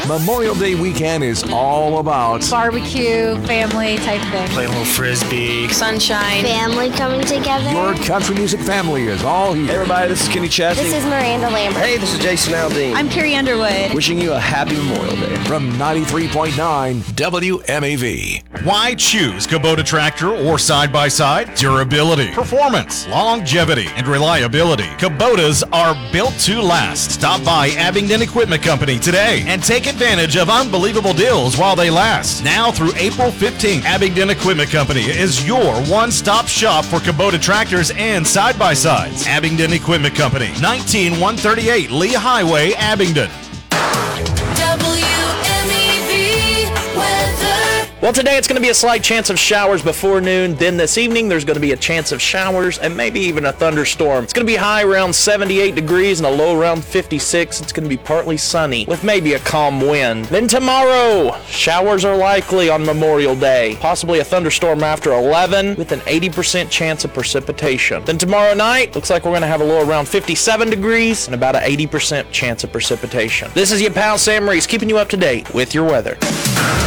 Memorial Day weekend is all about barbecue, family type thing. Play a little frisbee. Sunshine. Family coming together. your country music family is all here. Hey everybody, this is Kenny Chesney. This is Miranda Lambert. Hey, this is Jason Aldean. I'm Carrie Underwood. Wishing you a happy Memorial Day. From 93.9 WMAV. Why choose Kubota tractor or side-by-side? Durability, performance, longevity, and reliability. Kubotas are built to last. Stop by Abingdon Equipment Company today and take advantage of unbelievable deals while they last. Now through April 15th, Abingdon Equipment Company is your one-stop shop for Kubota tractors and side-by-sides. Abingdon Equipment Company, 19138 Lee Highway, Abingdon. Well, today it's going to be a slight chance of showers before noon. Then this evening, there's going to be a chance of showers and maybe even a thunderstorm. It's going to be high around 78 degrees and a low around 56. It's going to be partly sunny with maybe a calm wind. Then tomorrow, showers are likely on Memorial Day. Possibly a thunderstorm after 11 with an 80% chance of precipitation. Then tomorrow night, looks like we're going to have a low around 57 degrees and about an 80% chance of precipitation. This is your pal Sam Reese keeping you up to date with your weather.